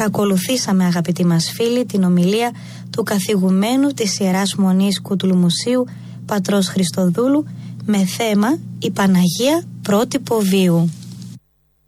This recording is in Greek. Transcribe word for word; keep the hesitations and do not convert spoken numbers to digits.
Παρακολουθήσαμε, αγαπητοί μας φίλοι, την ομιλία του καθηγουμένου της Ιεράς Μονής Κουτουλουμουσίου πατρός Χριστοδούλου με θέμα «Η Παναγία πρότυπο βίου».